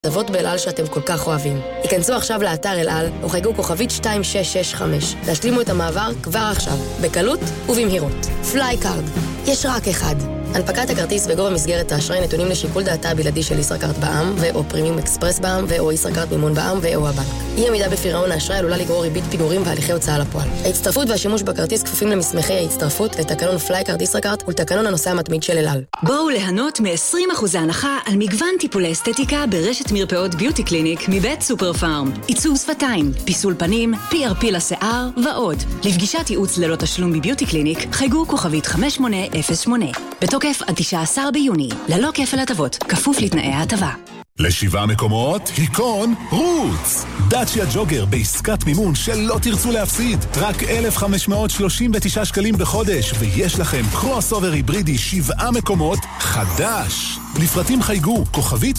הטבות באל על שאתם כל כך אוהבים. היכנסו עכשיו לאתר אל על, או חייגו כוכבית 2665. להשלימו את המעבר כבר עכשיו, בקלות ובמהירות. פליי קארד. יש רק אחד. הנפקת הכרטיס וגובה מסגרת האשראי נתונים לשיקול דעתה הבלעדי של ישראכרט בע"מ, ואו פרימיום אקספרס בע"מ, ואו ישראכרט מימון בע"מ, ואו הבנק. אי עמידה בפירעון האשראי עלולה לגרור ריבית פיגורים והליכי הוצאה לפועל. ההצטרפות והשימוש בכרטיס כפופים למסמכי ההצטרפות לתקנון פליי קארד ישראכרט ולתקנון הנוסע המתמיד של אל על. בואו ליהנות מ-20% הנחה על מגוון טיפולי אסתטיקה ברשת מרפאות ביוטי קליניק מבית סופר פארם. עיצוב שפתיים, פיסול פנים, PRP לשיער ועוד. לפגישת ייעוץ ללא תשלום בביוטי קליניק, חייגו כוכבית 5808. בתוקף עד 19 ביוני, ללא כפל הטבות, כפוף לתנאי ההטבה. ל7 מקומות, היכון, רוץ! דאצ'יה ג'וגר בעסקת מימון שלא תרצו להפסיד. רק 1,539 שקלים בחודש, ויש לכם קרוס אובר היברידי 7 מקומות חדש. לפרטים חייגו, כוכבית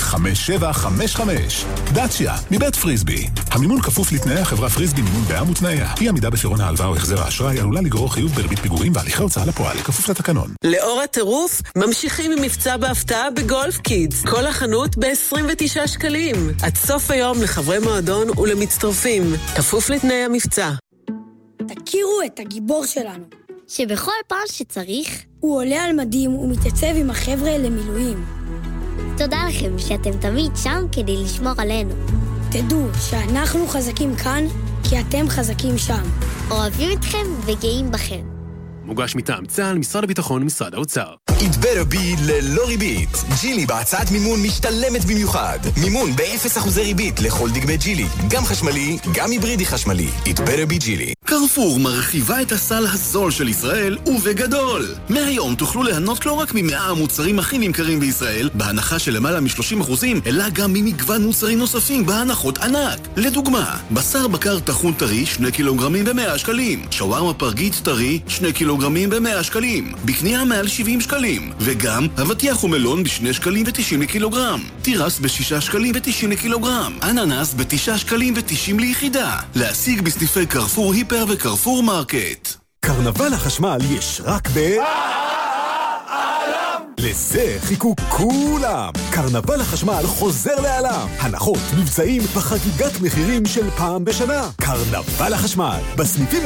5755. דאצ'יה, מבית פריסבי. המימון כפוף לתנאי החברה פריסבי מימון בע"מ ותנאיה. אי עמידה בפירעון ההלוואה או החזר האשראי עלולה לגרור חיוב בריבית פיגורים והליכי הוצאה לפועל, כפוף לתקנון. לאור הטירוף, ממשיכים עם מבצע בהפתעה בגולף קידס. כל החנות ב-29 שקלים. עד סוף היום לחברי מועדון ולמצטרפים. כפוף לתנאי המבצע. תכירו את הגיבור שלנו. שבכל פעם שצריך, הוא עולה על מדים ומתייצב עם החבר'ה למילואים. תודה לכם שאתם תמיד שם כדי לשמור עלינו. תדעו שאנחנו חזקים כאן, כי אתם חזקים שם. אוהבים אתכם וגאים בכם. מוגש מטעם צה"ל, משרד הביטחון ומשרד האוצר. It better be ללא ריבית. ג'ילי בהצעת מימון משתלמת במיוחד. מימון ב-0% ריבית לכל דגמי ג'ילי. גם חשמלי, גם היברידי חשמלי. It better be ג'ילי. קרפור מרחיבה את הסל הזול של ישראל ובגדול. מהיום תוכלו ליהנות לא רק מ100 המוצרים הכי נמכרים בישראל, בהנחה של למעלה מ-30%, אלא גם ממגוון מוצרים נוספים בהנחות ענק. לדוגמה, בשר בקר טחון טרי 2 קילוגרמים ב100 שקלים. שווארמה פרגית טרי 2 קילוגרמים ב100 שקלים. בקנייה מעל 70 שקלים. וגם אבטיח ומלון ב2 שקלים ו90 לקילוגרם. תירס ב6 שקלים ו90 לקילוגרם. אננס ב9 שקלים ו90 ליחידה. להשיג בסניפי קרפור היפר וקרפור מרקט. קרנבל החשמל יש רק לזה חיכו כולם. קרנבל החשמל חוזר לעולם. הנחות, מבצעים וחגיגת מחירים של פעם בשנה. קרנבל החשמל בסניפים